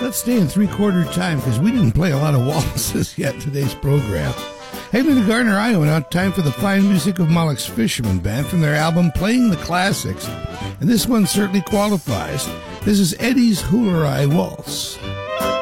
let's stay in three-quarter time because we didn't play a lot of waltzes yet in today's program. Heading to Gardner, Iowa now, time for the fine music of Malek's Fisherman Band from their album Playing the Classics. And this one certainly qualifies. This is Eddie's Hoolerai Waltz.